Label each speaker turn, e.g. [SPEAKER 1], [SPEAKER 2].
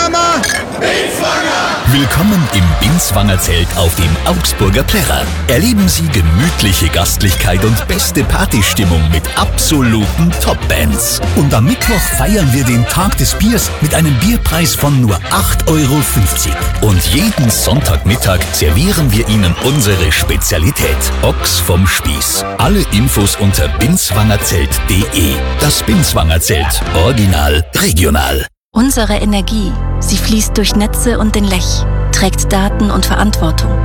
[SPEAKER 1] Mama!
[SPEAKER 2] Willkommen im Binswanger Zelt auf dem Augsburger Plärrer. Erleben Sie gemütliche Gastlichkeit und beste Partystimmung mit absoluten Top-Bands. Und am Mittwoch feiern wir den Tag des Biers mit einem Bierpreis von nur 8,50 €. Und jeden Sonntagmittag servieren wir Ihnen unsere Spezialität: Ochs vom Spieß. Alle Infos unter binswangerzelt.de. Das Binswanger Zelt. Original, regional.
[SPEAKER 3] Unsere Energie, sie fließt durch Netze und den Lech, trägt Daten und Verantwortung.